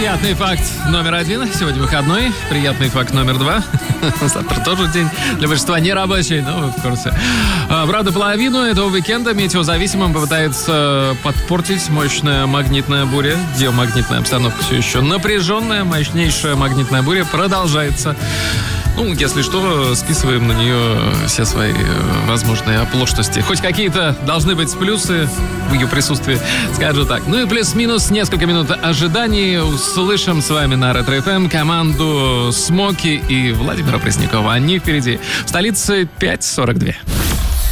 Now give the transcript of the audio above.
Приятный факт номер 1. Сегодня выходной. Приятный факт номер 2. Завтра тоже день для большинства нерабочий, но вы в курсе. Правда, половину этого уикенда метеозависимым попытается подпортить мощная магнитная буря. Геомагнитная обстановка все еще напряженная. Мощнейшая магнитная буря продолжается. Ну, если что, списываем на нее все свои возможные оплошности. Хоть какие-то должны быть плюсы в ее присутствии, скажу так. Ну и плюс-минус несколько минут ожиданий. Услышим с вами на Ретро ФМ команду Смоки и Владимира Преснякова. Они впереди. В столице 5:42.